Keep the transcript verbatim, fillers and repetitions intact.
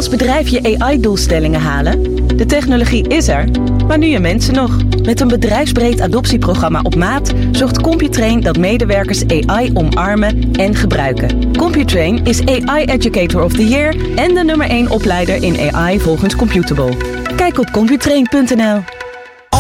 als bedrijf je A I-doelstellingen halen? De technologie is er, maar nu je mensen nog. Met een bedrijfsbreed adoptieprogramma op maat zorgt Computrain dat medewerkers A I omarmen en gebruiken. Computrain is A I Educator of the Year en de nummer één opleider in A I volgens Computable. Kijk op computrain punt n l.